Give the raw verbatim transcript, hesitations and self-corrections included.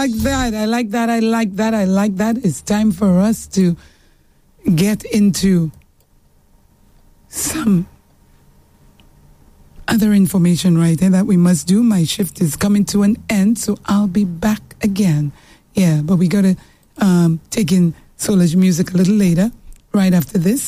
like that. I like that. I like that. I like that. It's time for us to get into some other information right here that we must do. My shift is coming to an end, so I'll be back again. Yeah, but we got to um, take in Solar's music a little later, right after this.